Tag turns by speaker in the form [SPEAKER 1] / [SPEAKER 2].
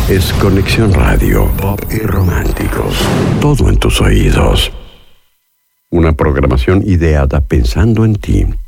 [SPEAKER 1] es Conexión Radio, pop y románticos. Todo en tus oídos. Una programación ideada pensando en ti.